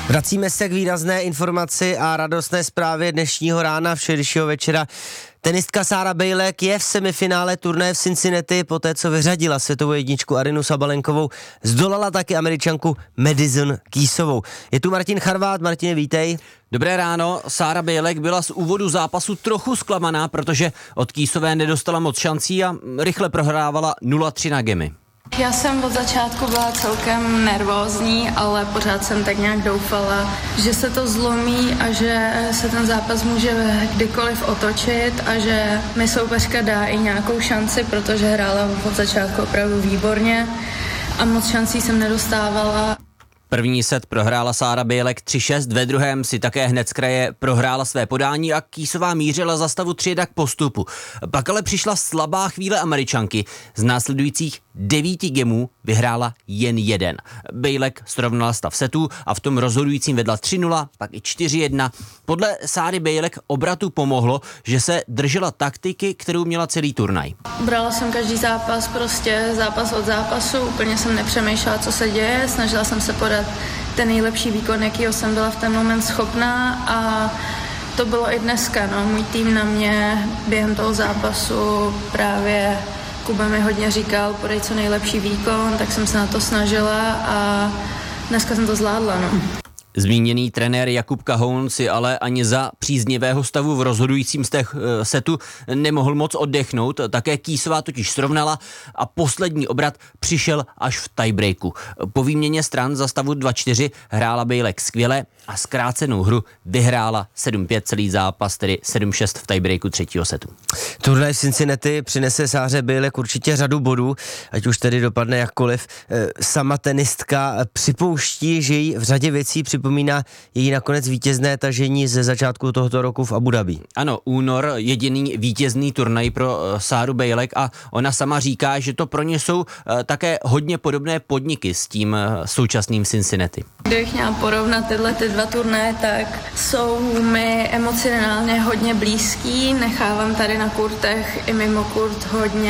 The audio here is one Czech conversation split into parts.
Vracíme se k výrazné informaci a radostné zprávě dnešního rána, včerejšího večera. Tenistka Sára Bejlek je v semifinále turnaje v Cincinnati, poté co vyřadila světovou jedničku Arynu Sabalenkovou, zdolala taky Američanku Madison Keysovou. Je tu Martin Charvát. Martine, vítej. Dobré ráno. Sára Bejlek byla z úvodu zápasu trochu zklamaná, protože od Keysové nedostala moc šancí a rychle prohrávala 0-3 na gemy. Já jsem od začátku byla celkem nervózní, ale pořád jsem tak nějak doufala, že se to zlomí a že se ten zápas může kdykoliv otočit a že mi soupeřka dá i nějakou šanci, protože hrála od začátku opravdu výborně a moc šancí jsem nedostávala. První set prohrála Sára Bejlek 3-6, ve druhém si také hned z kraje prohrála své podání a Keysová mířila za stavu 3-1 k postupu. Pak ale přišla slabá chvíle Američanky. Z následujících 9 gemů vyhrála jen jeden. Bejlek srovnala stav setů a v tom rozhodujícím vedla 3-0, pak i 4-1. Podle Sáry Bejlek obratu pomohlo, že se držela taktiky, kterou měla celý turnaj. Brala jsem každý zápas, prostě zápas od zápasu, úplně jsem nepřemýšlela, co se děje, snažila jsem se podat ten nejlepší výkon, jakýho jsem byla v ten moment schopná a to bylo i dneska. No. Můj tým na mě během toho zápasu právě Kuba mi hodně říkal, podej co nejlepší výkon, tak jsem se na to snažila a dneska jsem to zvládla. No. Zmíněný trenér Jakub Kahoun si ale ani za příznivého stavu v rozhodujícím setu nemohl moc oddechnout. Také Keysová totiž srovnala a poslední obrat přišel až v tiebreaku. Po výměně stran za stavu 2-4 hrála Bejlek skvěle a zkrácenou hru vyhrála 7-5 celý zápas, tedy 7-6 v tiebreaku třetího setu. Turnaj v Cincinnati přinese Sáře Bejlek určitě řadu bodů, ať už tedy dopadne jakkoliv. Sama tenistka připouští, že jí v řadě věcí připomíná její nakonec vítězné tažení ze začátku tohoto roku v Abu Dhabi. Ano, únor, jediný vítězný turnaj pro Sáru Bejlek a ona sama říká, že to pro ně jsou také hodně podobné podniky s tím současným Cincinnati. Kdybych měla porovnat tyhle dva turnaje, tak jsou mi emocionálně hodně blízký. Nechávám tady na kurtech i mimo kurt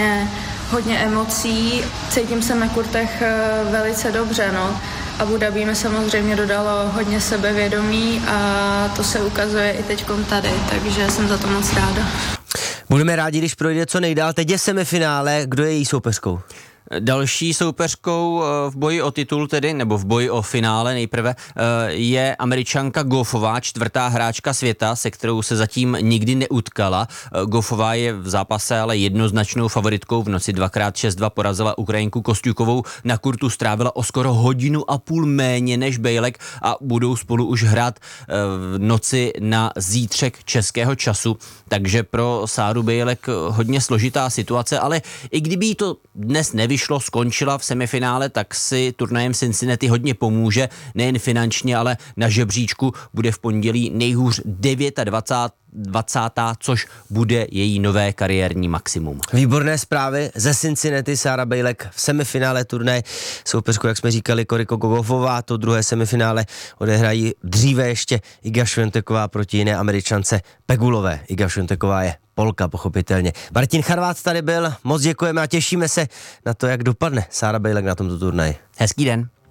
hodně emocí. Cítím se na kurtech velice dobře, no. Abu Dhabi mi samozřejmě dodalo hodně sebevědomí a to se ukazuje i teďkom tady, takže jsem za to moc ráda. Budeme rádi, když projde co nejdál. Teď je semifinále, kdo je její soupeřkou? Další soupeřkou v boji o titul tedy, nebo v boji o finále nejprve, je Američanka Goffová, čtvrtá hráčka světa, se kterou se zatím nikdy neutkala. Goffová je v zápase ale jednoznačnou favoritkou. V noci 2x6-2 porazila Ukrajinku Kostjukovou. Na kurtu strávila o skoro 1,5 hodiny méně než Bejlek a budou spolu už hrát v noci na zítřek českého času. Takže pro Sáru Bejlek hodně složitá situace, ale i kdyby jí to dnes nevyšlo, skončila v semifinále, tak si turnajem Cincinnati hodně pomůže, nejen finančně, ale na žebříčku bude v pondělí nejhůř 29., což bude její nové kariérní maximum. Výborné zprávy ze Cincinnati. Sára Bejlek v semifinále turnaje. Soupeřku, jak jsme říkali, Koriko Goffová, to druhé semifinále odehrají dříve ještě Iga Swiateková proti jiné Američance Pegulové. Iga Swiateková je Polka, pochopitelně. Martin Charvát tady byl, moc děkujeme a těšíme se na to, jak dopadne Sára Bejlek na tomto turnaji. Hezký den.